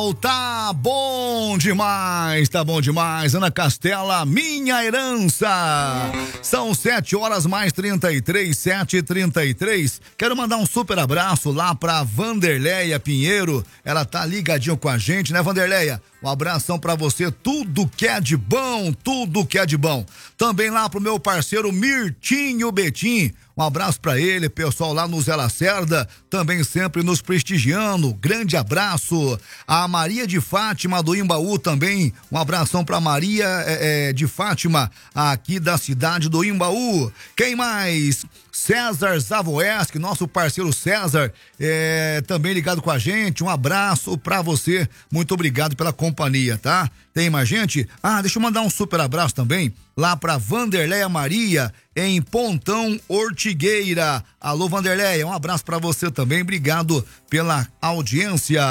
Natal tá bom demais, tá bom demais. Ana Castela, minha herança. São 7h mais 33, 7h33. Quero mandar um super abraço lá pra Vanderleia Pinheiro. Ela tá ligadinho com a gente, né, Vanderleia? Um abração pra você, tudo que é de bom, tudo que é de bom. Também lá pro meu parceiro Mirtinho Betim. Um abraço pra ele, pessoal lá no Zé Lacerda, também sempre nos prestigiando. Grande abraço. A Maria de Fátima do Imbaú também. Um abração pra Maria de Fátima, aqui da cidade do Imbaú. Quem mais? César Zavoeski, nosso parceiro César, também ligado com a gente. Um abraço pra você. Muito obrigado pela companhia, tá? Tem mais gente? Deixa eu mandar um super abraço também lá pra Vanderleia Maria, em Pontão Ortigueira. Alô, Vanderleia, um abraço pra você também, obrigado pela audiência.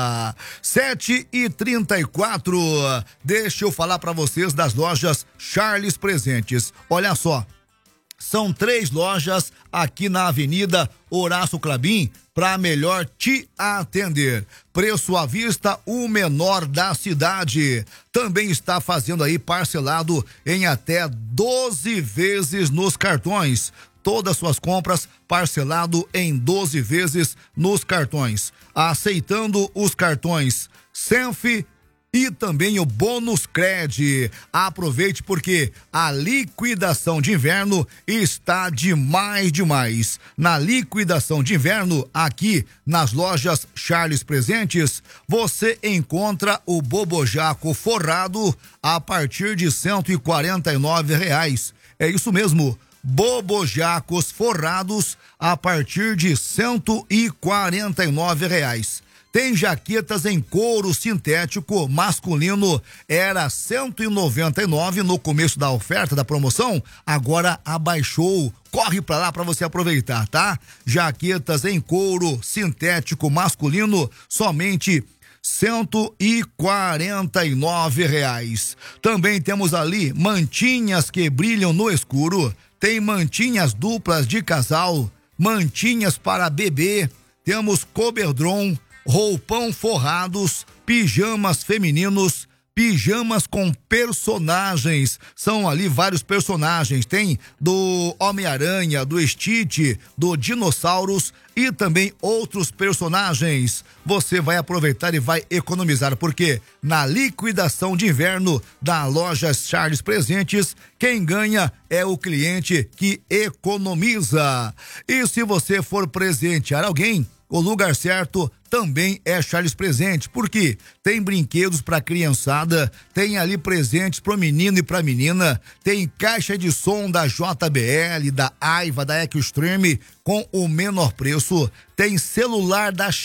7h34, deixa eu falar pra vocês das lojas Charles Presentes. Olha só, são 3 lojas aqui na Avenida Horácio Clabim para melhor te atender. Preço à vista, o menor da cidade. Também está fazendo aí parcelado em até 12 vezes nos cartões. Todas suas compras parcelado em 12 vezes nos cartões. Aceitando os cartões Senf e também o Bônus Cred. Aproveite porque a liquidação de inverno está demais. Na liquidação de inverno, aqui nas lojas Charles Presentes, você encontra o Bobojaco forrado a partir de R$149. É isso mesmo. Bobojacos forrados a partir de R$149. Tem jaquetas em couro sintético masculino, era R$199 no começo da oferta, da promoção, agora abaixou. Corre pra lá pra você aproveitar, tá? Jaquetas em couro sintético masculino, somente R$149. Também temos ali mantinhas que brilham no escuro, tem mantinhas duplas de casal, mantinhas para bebê, temos coberdron, roupão forrados, pijamas femininos, pijamas com personagens. São ali vários personagens. Tem do Homem-Aranha, do Stitch, do Dinossauros e também outros personagens. Você vai aproveitar e vai economizar, porque na liquidação de inverno da loja Charles Presentes, quem ganha é o cliente que economiza. E se você for presentear alguém, o lugar certo também é Charles Presente, porque tem brinquedos para criançada, tem ali presentes pro menino e pra menina, tem caixa de som da JBL, da Aiva, da Extreme com o menor preço, tem celular da